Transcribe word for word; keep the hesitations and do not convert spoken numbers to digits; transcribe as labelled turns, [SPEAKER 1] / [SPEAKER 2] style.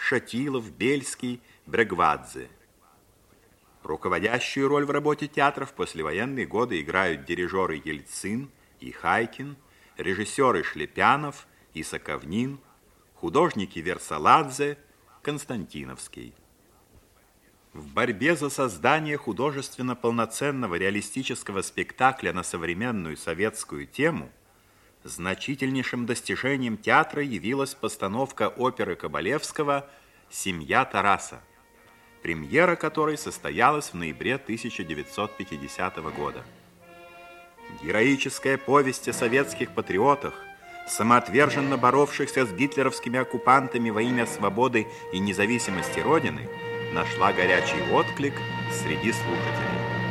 [SPEAKER 1] Шатилов, Бельский, Брегвадзе. Руководящую роль в работе театра в послевоенные годы играют дирижеры Ельцин и Хайкин, режиссеры Шлепянов и Соковнин, художники Версаладзе, Константиновский. В борьбе за создание художественно полноценного реалистического спектакля на современную советскую тему значительнейшим достижением театра явилась постановка оперы Кабалевского «Семья Тараса», премьера которой состоялась в ноябре тысяча девятьсот пятидесятого года. Героическая повесть о советских патриотах, самоотверженно боровшихся с гитлеровскими оккупантами во имя свободы и независимости Родины, нашла горячий отклик среди слушателей.